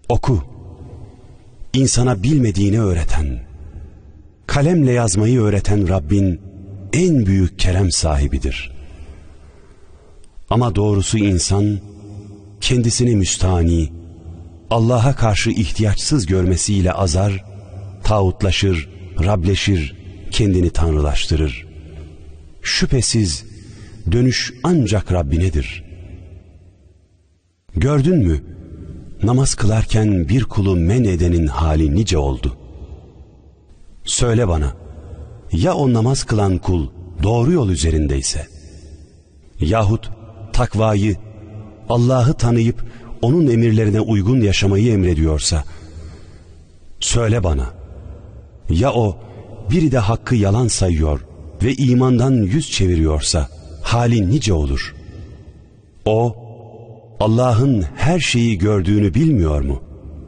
Oku. İnsana bilmediğini öğreten, kalemle yazmayı öğreten Rabbin en büyük kerem sahibidir. Ama doğrusu insan kendisini müstahni, Allah'a karşı ihtiyaçsız görmesiyle azar, tağutlaşır, Rableşir, kendini tanrılaştırır. Şüphesiz dönüş ancak Rabbinedir. Gördün mü, namaz kılarken bir kulu men edenin hali nice oldu? Söyle bana, ya o namaz kılan kul doğru yol üzerindeyse, yahut takvayı, Allah'ı tanıyıp onun emirlerine uygun yaşamayı emrediyorsa, söyle bana, ya o biri de hakkı yalan sayıyor ve imandan yüz çeviriyorsa hali nice olur? O, Allah'ın her şeyi gördüğünü bilmiyor mu?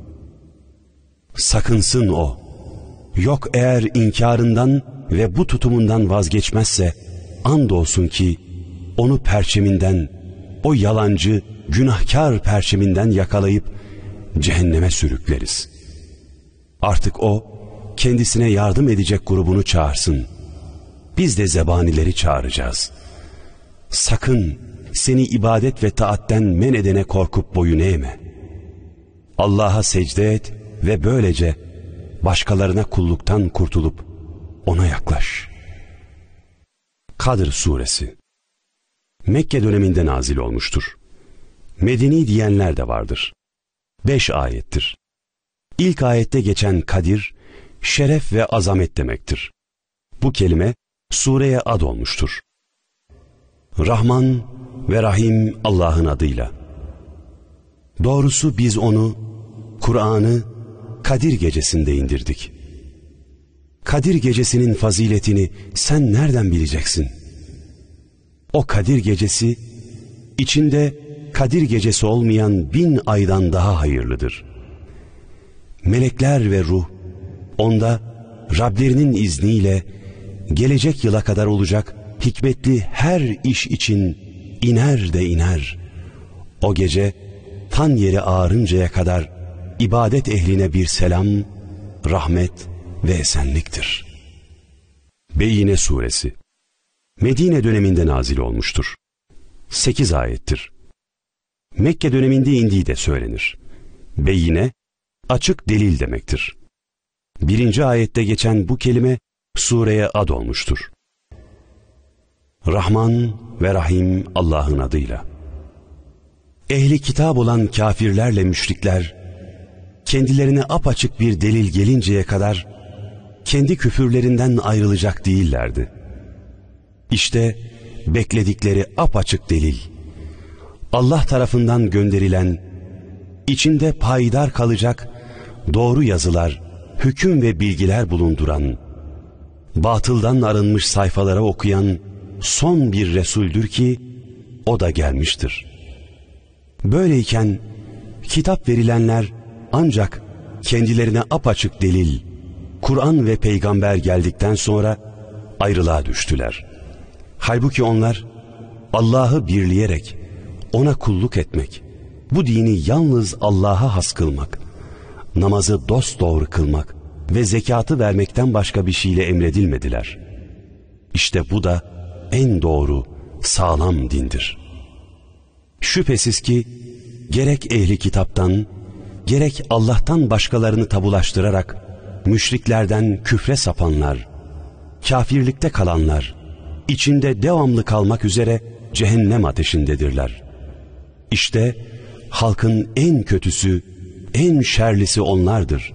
Sakınsın o. Yok eğer inkarından ve bu tutumundan vazgeçmezse, andolsun ki onu perçeminden, o yalancı, günahkar perçeminden yakalayıp cehenneme sürükleriz. Artık o, kendisine yardım edecek grubunu çağırsın. Biz de zebanileri çağıracağız. Sakın seni ibadet ve taatten men edene korkup boyun eğme. Allah'a secde et ve böylece başkalarına kulluktan kurtulup ona yaklaş. Kadr Suresi Mekke döneminde nazil olmuştur. Medeni diyenler de vardır. 5 ayettir. İlk ayette geçen Kadir, şeref ve azamet demektir. Bu kelime sureye ad olmuştur. Rahman ve Rahim Allah'ın adıyla. Doğrusu biz onu, Kur'an'ı Kadir gecesinde indirdik. Kadir gecesinin faziletini sen nereden bileceksin? O Kadir gecesi, içinde Kadir gecesi olmayan 1000 aydan daha hayırlıdır. Melekler ve ruh, onda Rablerinin izniyle gelecek yıla kadar olacak hikmetli her iş için iner de iner. O gece tan yeri ağarıncaya kadar ibadet ehline bir selam, rahmet ve esenliktir. Beyyine Suresi Medine döneminde nazil olmuştur. 8 ayettir. Mekke döneminde indiği de söylenir. Beyyine, açık delil demektir. 1. ayette geçen bu kelime sureye ad olmuştur. Rahman ve Rahim Allah'ın adıyla. Ehli kitap olan kafirlerle müşrikler, kendilerine apaçık bir delil gelinceye kadar kendi küfürlerinden ayrılacak değillerdi. İşte bekledikleri apaçık delil, Allah tarafından gönderilen, içinde payidar kalacak doğru yazılar, hüküm ve bilgiler bulunduran, batıldan arınmış sayfalara okuyan son bir Resul'dür ki o da gelmiştir. Böyleyken kitap verilenler ancak kendilerine apaçık delil, Kur'an ve peygamber geldikten sonra ayrılığa düştüler. Halbuki onlar Allah'ı birleyerek ona kulluk etmek, bu dini yalnız Allah'a has kılmak, namazı dosdoğru kılmak ve zekatı vermekten başka bir şeyle emredilmediler. İşte bu da en doğru, sağlam dindir. Şüphesiz ki gerek ehli kitaptan, gerek Allah'tan başkalarını tabulaştırarak müşriklerden küfre sapanlar, kafirlikte kalanlar, içinde devamlı kalmak üzere cehennem ateşindedirler. İşte halkın en kötüsü, en şerlisi onlardır.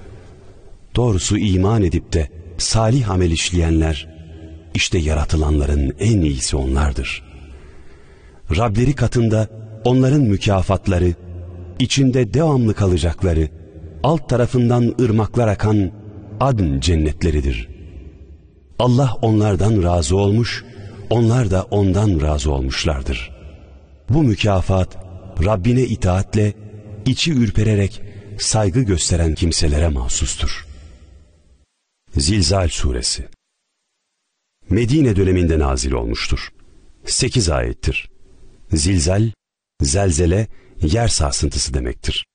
Doğrusu iman edip de salih amel işleyenler, işte yaratılanların en iyisi onlardır. Rableri katında onların mükafatları, içinde devamlı kalacakları, alt tarafından ırmaklar akan adn cennetleridir. Allah onlardan razı olmuş, onlar da ondan razı olmuşlardır. Bu mükafat Rabbine itaatle, içi ürpererek saygı gösteren kimselere mahsustur. Zilzal Suresi Medine döneminde nazil olmuştur. 8 ayettir. Zilzal, zelzele, yer sarsıntısı demektir.